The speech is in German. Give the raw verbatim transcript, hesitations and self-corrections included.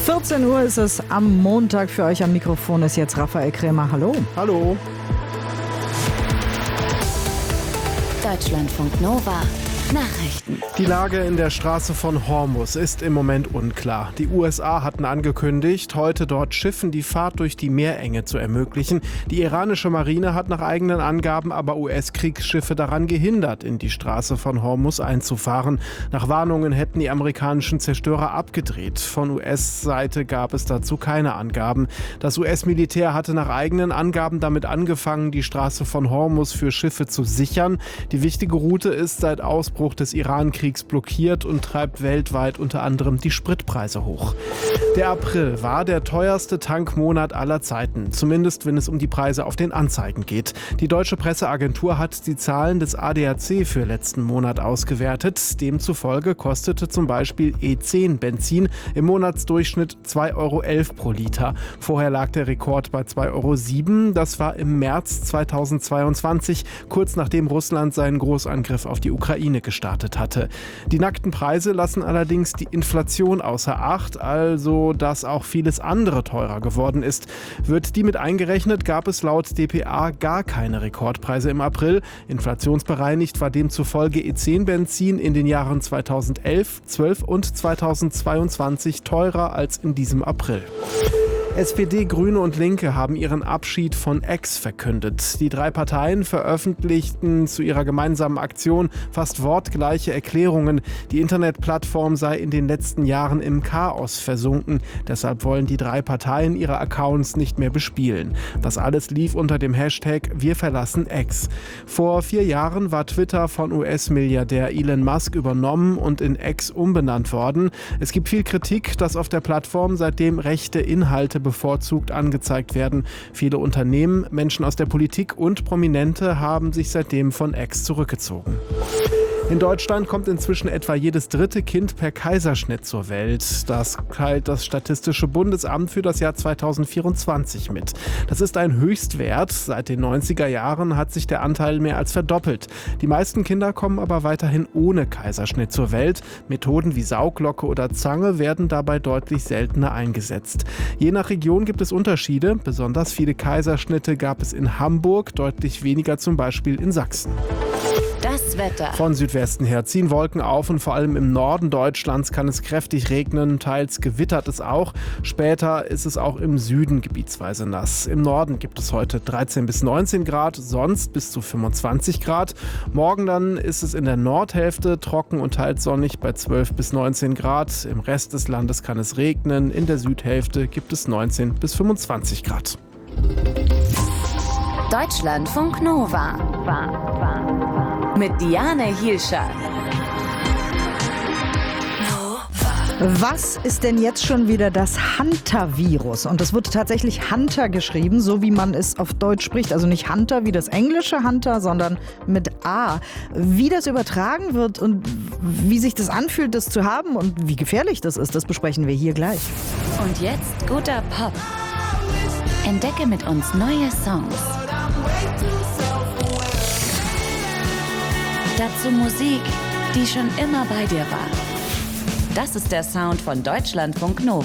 vierzehn Uhr ist es am Montag. Für euch am Mikrofon ist jetzt Raphael Krämer. Hallo. Hallo. Deutschlandfunk Nova. Nachrichten. Die Lage in der Straße von Hormuz ist im Moment unklar. Die U S A hatten angekündigt, heute dort Schiffen die Fahrt durch die Meerenge zu ermöglichen. Die iranische Marine hat nach eigenen Angaben aber U S-Kriegsschiffe daran gehindert, in die Straße von Hormuz einzufahren. Nach Warnungen hätten die amerikanischen Zerstörer abgedreht. Von U S-Seite gab es dazu keine Angaben. Das U S-Militär hatte nach eigenen Angaben damit angefangen, die Straße von Hormuz für Schiffe zu sichern. Die wichtige Route ist seit Ausbruch des Iran-Kriegs blockiert und treibt weltweit unter anderem die Spritpreise hoch. Der April war der teuerste Tankmonat aller Zeiten, zumindest wenn es um die Preise auf den Anzeigen geht. Die deutsche Presseagentur hat die Zahlen des A D A C für letzten Monat ausgewertet. Demzufolge kostete zum Beispiel E zehn Benzin im Monatsdurchschnitt zwei Euro elf pro Liter. Vorher lag der Rekord bei zwei Euro sieben. Das war im März zweitausendzweiundzwanzig, kurz nachdem Russland seinen Großangriff auf die Ukraine gestartet hatte. Die nackten Preise lassen allerdings die Inflation außer Acht, also dass auch vieles andere teurer geworden ist. Wird die mit eingerechnet, gab es laut d p a gar keine Rekordpreise im April. Inflationsbereinigt war demzufolge E zehn Benzin in den Jahren zweitausendelf, zwölf und zweitausendzweiundzwanzig teurer als in diesem April. S P D, Grüne und Linke haben ihren Abschied von X verkündet. Die drei Parteien veröffentlichten zu ihrer gemeinsamen Aktion fast wortgleiche Erklärungen. Die Internetplattform sei in den letzten Jahren im Chaos versunken. Deshalb wollen die drei Parteien ihre Accounts nicht mehr bespielen. Das alles lief unter dem Hashtag Wir verlassen X. Vor vier Jahren war Twitter von U S-Milliardär Elon Musk übernommen und in X umbenannt worden. Es gibt viel Kritik, dass auf der Plattform seitdem rechte Inhalte bevorzugt angezeigt werden. Viele Unternehmen, Menschen aus der Politik und Prominente haben sich seitdem von X zurückgezogen. In Deutschland kommt inzwischen etwa jedes dritte Kind per Kaiserschnitt zur Welt. Das teilt das Statistische Bundesamt für das Jahr zweitausendvierundzwanzig mit. Das ist ein Höchstwert. Seit den neunziger Jahren hat sich der Anteil mehr als verdoppelt. Die meisten Kinder kommen aber weiterhin ohne Kaiserschnitt zur Welt. Methoden wie Sauglocke oder Zange werden dabei deutlich seltener eingesetzt. Je nach Region gibt es Unterschiede. Besonders viele Kaiserschnitte gab es in Hamburg, deutlich weniger zum Beispiel in Sachsen. Das Wetter. Von Südwesten her ziehen Wolken auf und vor allem im Norden Deutschlands kann es kräftig regnen, teils gewittert es auch. Später ist es auch im Süden gebietsweise nass. Im Norden gibt es heute dreizehn bis neunzehn Grad, sonst bis zu fünfundzwanzig Grad. Morgen dann ist es in der Nordhälfte trocken und teils sonnig bei zwölf bis neunzehn Grad. Im Rest des Landes kann es regnen, in der Südhälfte gibt es neunzehn bis fünfundzwanzig Grad. Deutschlandfunk Nova. Mit Diane Hielscher. Was ist denn jetzt schon wieder das Hunter-Virus? Und das wird tatsächlich Hunter geschrieben, so wie man es auf Deutsch spricht. Also nicht Hunter wie das englische Hunter, sondern mit A. Wie das übertragen wird und wie sich das anfühlt, das zu haben und wie gefährlich das ist, das besprechen wir hier gleich. Und jetzt guter Pop. Entdecke mit uns neue Songs. Dazu Musik, die schon immer bei dir war. Das ist der Sound von Deutschlandfunk Nova.